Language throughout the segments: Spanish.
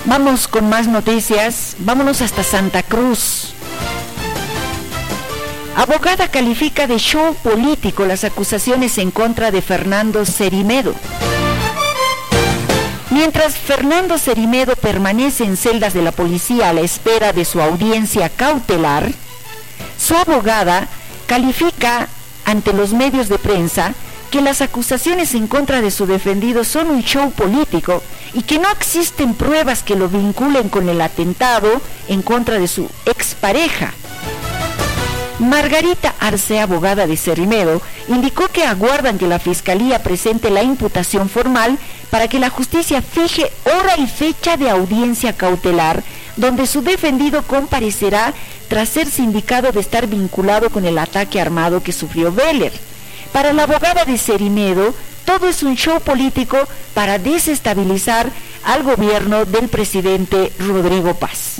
Vamos con más noticias. Vámonos hasta Santa Cruz. Abogada califica de show político las acusaciones en contra de Fernando Cerimedo. Mientras Fernando Cerimedo permanece en celdas de la policía a la espera de su audiencia cautelar, su abogada califica ante los medios de prensa que las acusaciones en contra de su defendido son un show político y que no existen pruebas que lo vinculen con el atentado en contra de su expareja. Margarita Arce, abogada de Cerimedo, indicó que aguardan que la Fiscalía presente la imputación formal para que la justicia fije hora y fecha de audiencia cautelar, donde su defendido comparecerá tras ser sindicado de estar vinculado con el ataque armado que sufrió Veller. Para la abogada de Cerimedo, todo es un show político para desestabilizar al gobierno del presidente Rodrigo Paz.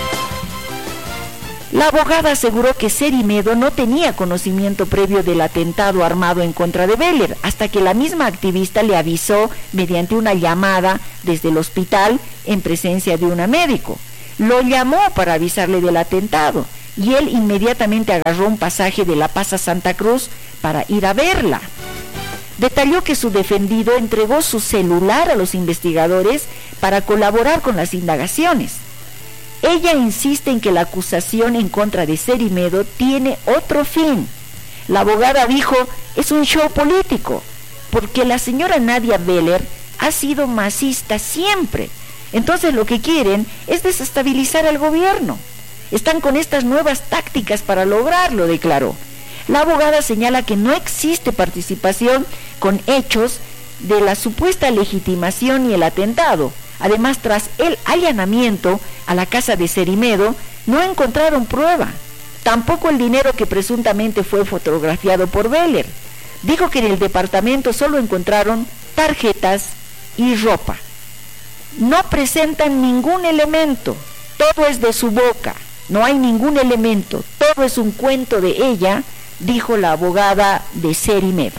La abogada aseguró que Cerimedo no tenía conocimiento previo del atentado armado en contra de Veller, hasta que la misma activista le avisó mediante una llamada desde el hospital en presencia de un médico. Lo llamó para avisarle del atentado y él inmediatamente agarró un pasaje de La Paz a Santa Cruz para ir a verla. Detalló que su defendido entregó su celular a los investigadores para colaborar con las indagaciones. Ella insiste en que la acusación en contra de Cerimedo tiene otro fin. La abogada dijo, es un show político, porque la señora Nadia Veller ha sido masista siempre. Entonces lo que quieren es desestabilizar al gobierno. Están con estas nuevas tácticas para lograrlo, declaró. La abogada señala que no existe participación con hechos de la supuesta legitimación y el atentado. Además, tras el allanamiento a la casa de Cerimedo, no encontraron prueba, tampoco el dinero que presuntamente fue fotografiado por Veller. Dijo que en el departamento solo encontraron tarjetas y ropa. No presentan ningún elemento, todo es de su boca, no hay ningún elemento, todo es un cuento de ella, dijo la abogada de Cerimedo.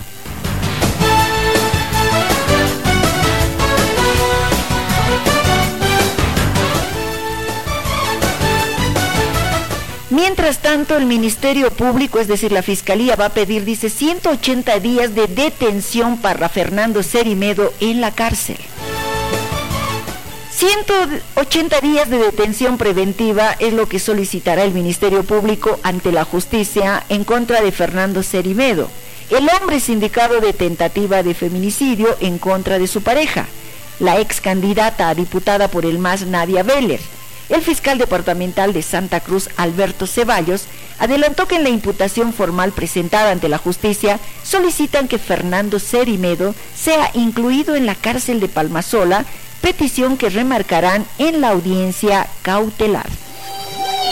Mientras tanto, el Ministerio Público, es decir, la Fiscalía, va a pedir, dice, 180 días de detención para Fernando Cerimedo en la cárcel. 180 días de detención preventiva es lo que solicitará el Ministerio Público ante la justicia en contra de Fernando Cerimedo, el hombre sindicado de tentativa de feminicidio en contra de su pareja, la ex candidata a diputada por el MAS Nadia Veller. El fiscal departamental de Santa Cruz, Alberto Ceballos, adelantó que en la imputación formal presentada ante la justicia solicitan que Fernando Cerimedo sea incluido en la cárcel de Palmasola, petición que remarcarán en la audiencia cautelar.